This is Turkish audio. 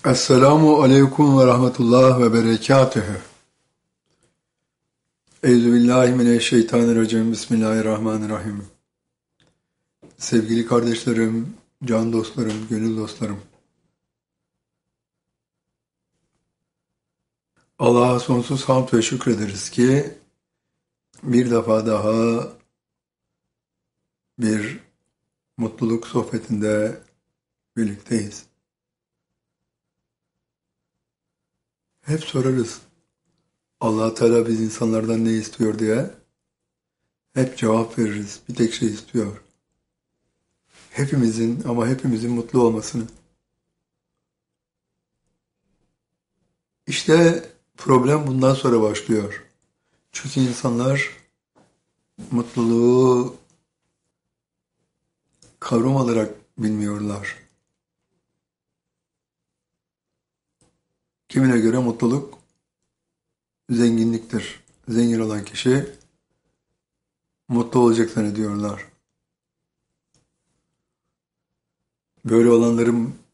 Esselamu aleyküm ve rahmetullah ve berekatühü. Euzubillahimineşşeytanirracim. Bismillahirrahmanirrahim. Sevgili kardeşlerim, can dostlarım, gönül dostlarım. Allah'a sonsuz hamd ve şükrederiz ki bir defa daha bir mutluluk sohbetinde birlikteyiz. Hep sorarız, Allah Teala biz insanlardan ne istiyor diye. Hep cevap veririz. Bir tek şey istiyor. Hepimizin mutlu olmasını. İşte problem bundan sonra başlıyor. Çünkü insanlar mutluluğu kavram olarak bilmiyorlar. Kimine göre mutluluk zenginliktir. Zengin olan kişi mutlu olacak zannediyorlar. Böyle olanların